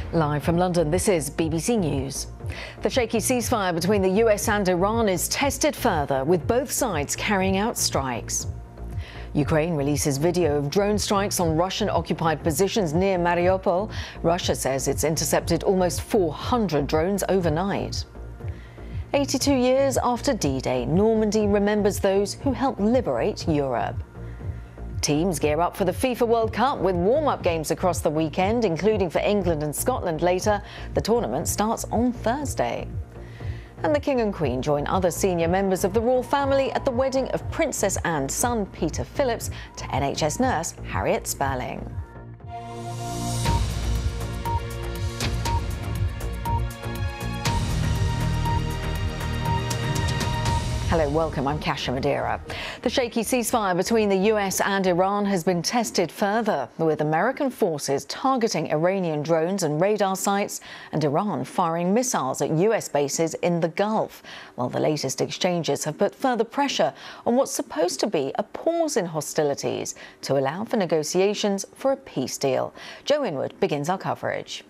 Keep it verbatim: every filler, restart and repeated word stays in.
Live from London, this is B B C News. The shaky ceasefire between the U S and Iran is tested further, with both sides carrying out strikes. Ukraine releases video of drone strikes on Russian-occupied positions near Mariupol. Russia says it's intercepted almost four hundred drones overnight. eighty-two years after D-Day, Normandy remembers those who helped liberate Europe. Teams gear up for the FIFA World Cup with warm-up games across the weekend, including for England and Scotland later. The tournament starts on Thursday. And the King and Queen join other senior members of the royal family at the wedding of Princess Anne's son, Peter Phillips, to N H S nurse Harriet Spelling. Hello, welcome. I'm Kasia Madeira. The shaky ceasefire between the U S and Iran has been tested further, with American forces targeting Iranian drones and radar sites and Iran firing missiles at U S bases in the Gulf. While the latest exchanges have put further pressure on what's supposed to be a pause in hostilities to allow for negotiations for a peace deal. Joe Inwood begins our coverage.